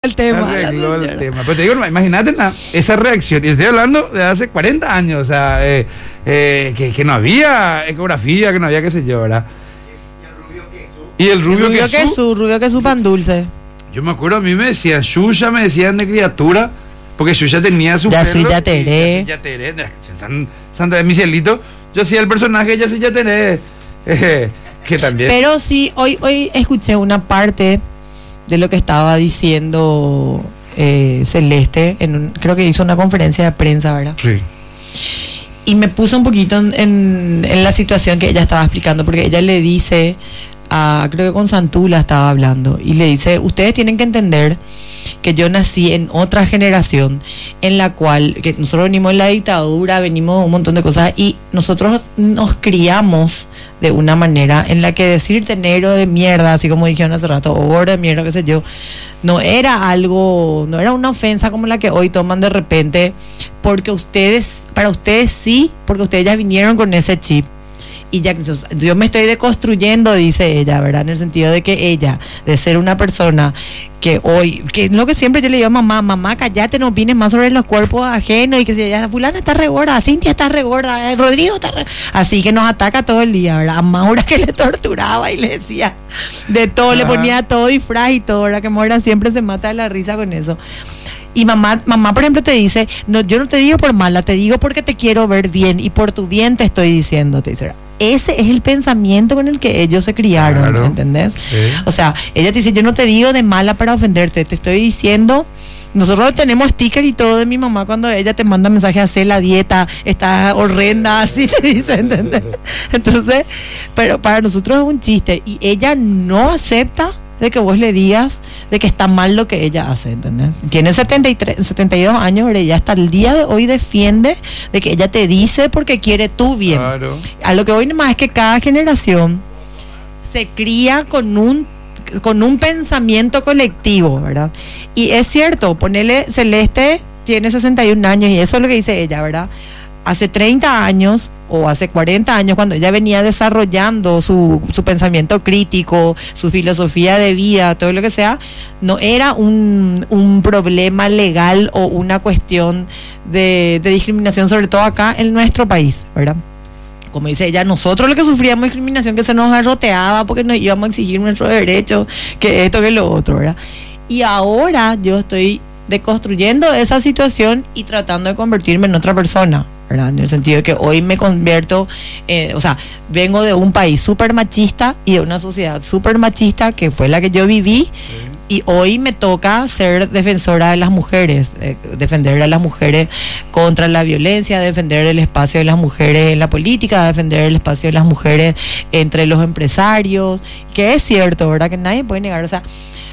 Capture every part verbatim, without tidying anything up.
el tema. Arregló el tema. Pero te digo, imagínate na, esa reacción. Y estoy hablando de hace cuarenta años, o sea, eh, eh, que, que no había ecografía, que no había qué sé yo, ¿verdad? Y el rubio, rubio que su, rubio que su pan dulce. Yo me acuerdo, a mí me decían Xuxa, me decían de criatura, porque Xuxa tenía su ya perro. Sí, ya teré. Ya teré, San, Santa de mi cielito. Yo hacía el personaje, ya sí, ya teré. Eh, que también. Pero sí, hoy, hoy escuché una parte de lo que estaba diciendo eh, Celeste, en un, creo que hizo una conferencia de prensa, ¿verdad? Sí. Y me puso un poquito en, en, en la situación que ella estaba explicando, porque ella le dice, a, creo que con Santula estaba hablando, y le dice, ustedes tienen que entender que yo nací en otra generación en la cual, que nosotros venimos en la dictadura, venimos un montón de cosas, y nosotros nos criamos de una manera en la que decirte negro de mierda, así como dijeron hace rato, o gordo de mierda, qué sé yo, no era algo, no era una ofensa como la que hoy toman de repente, porque ustedes, para ustedes sí, porque ustedes ya vinieron con ese chip. Y ya yo me estoy deconstruyendo, dice ella, ¿verdad? En el sentido de que ella, de ser una persona que hoy, que es lo que siempre yo le digo a mamá, mamá, cállate, no opines más sobre los cuerpos ajenos, y que si ella, fulana está re gorda, Cintia está re gorda, eh, Rodrigo está re... Así que nos ataca todo el día, ¿verdad? A Maura, que le torturaba y le decía de todo, le ponía todo disfraz y todo, ¿verdad? Que Maura siempre se mata de la risa con eso. Y mamá, mamá, por ejemplo, te dice, no, yo no te digo por mala, te digo porque te quiero ver bien, y por tu bien te estoy diciendo, te dice. Ese es el pensamiento con el que ellos se criaron, claro. ¿Entendés? Sí. O sea, ella te dice, yo no te digo de mala para ofenderte, te estoy diciendo, nosotros tenemos sticker y todo de mi mamá cuando ella te manda mensajes, hacer la dieta, está horrenda, así te dice, ¿entendés? Entonces, pero para nosotros es un chiste, y ella no acepta de que vos le digas de que está mal lo que ella hace, ¿entendés? Tiene setenta y tres, setenta y dos años, pero ella hasta el día de hoy defiende de que ella te dice porque quiere tu bien. Claro. A lo que voy nomás es que cada generación se cría con un con un pensamiento colectivo, ¿verdad? Y es cierto, ponele, Celeste tiene sesenta y un años, y eso es lo que dice ella, ¿verdad? Hace treinta años o hace cuarenta años, cuando ella venía desarrollando su, su pensamiento crítico, su filosofía de vida, todo lo que sea, no era un, un problema legal o una cuestión de, de discriminación, sobre todo acá en nuestro país, ¿verdad? Como dice ella, nosotros lo que sufríamos discriminación, que se nos garroteaba porque nos íbamos a exigir nuestros derechos, que esto, que lo otro, ¿verdad? Y ahora yo estoy deconstruyendo esa situación y tratando de convertirme en otra persona, ¿verdad? En el sentido de que hoy me convierto, eh, o sea, vengo de un país súper machista y de una sociedad súper machista que fue la que yo viví, sí. Y hoy me toca ser defensora de las mujeres, eh, defender a las mujeres contra la violencia, defender el espacio de las mujeres en la política, defender el espacio de las mujeres entre los empresarios, que es cierto, ¿verdad? Que nadie puede negar, o sea,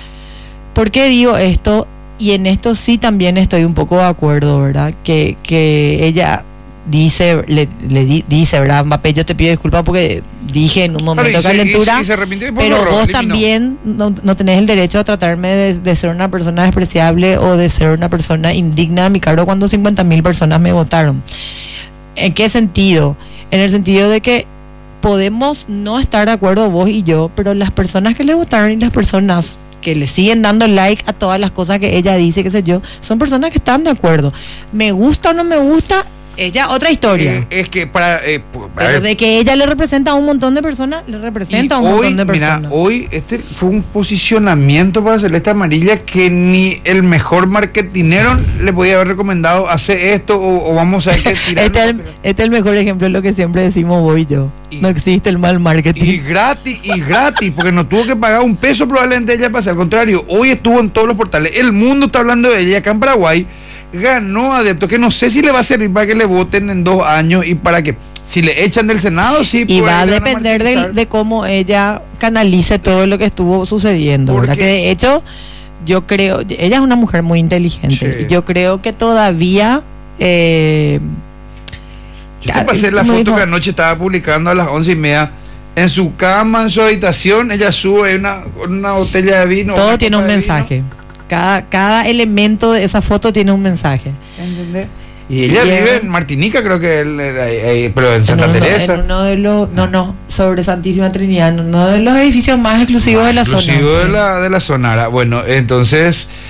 ¿por qué digo esto? Y en esto sí también estoy un poco de acuerdo, ¿verdad? Que, que ella dice, le, le di, dice, ¿verdad? Mbappé, yo te pido disculpas porque dije en un momento de calentura, y se, y se, y se pero vos eliminó. También no, no tenés el derecho a tratarme de, de ser una persona despreciable o de ser una persona indigna a mi cargo cuando cincuenta mil personas me votaron. ¿En qué sentido? En el sentido de que podemos no estar de acuerdo vos y yo, pero las personas que le votaron y las personas que le siguen dando like a todas las cosas que ella dice, qué sé yo, son personas que están de acuerdo. Me gusta o no me gusta, ella otra historia. Eh, es que para... Eh, Pero ver. De que ella le representa a un montón de personas, le representa a un hoy, montón de personas. Mira, hoy este fue un posicionamiento para Celeste Amarilla que ni el mejor marketinero le podía haber recomendado hacer esto o, o vamos a ver qué tirar. este, es el, este es el mejor ejemplo de lo que siempre decimos vos y yo. Y, no existe el mal marketing. Y gratis, y gratis, porque no tuvo que pagar un peso probablemente ella para hacer. Al contrario, hoy estuvo en todos los portales. El mundo está hablando de ella acá en Paraguay. Ganó adeptos que no sé si le va a servir para que le voten en dos años y para que si le echan del Senado, sí. Y va a depender de, de cómo ella canalice todo lo que estuvo sucediendo, ¿verdad? Que de hecho yo creo, ella es una mujer muy inteligente, sí. Yo creo que todavía eh, yo te pasé la foto dijo, que anoche estaba publicando a las once y media. En su cama, en su habitación, ella sube una, una botella de vino. Todo tiene un mensaje. Cada, cada elemento de esa foto tiene un mensaje. ¿Entendés? Y ella y vive en Martinica, creo que él, eh, pero en Santa en uno, Teresa. En uno de los, no, no, sobre Santísima Trinidad, en uno de los edificios más exclusivos más de la exclusivo zona. Exclusivo de, sí. la, de la zona. Bueno, entonces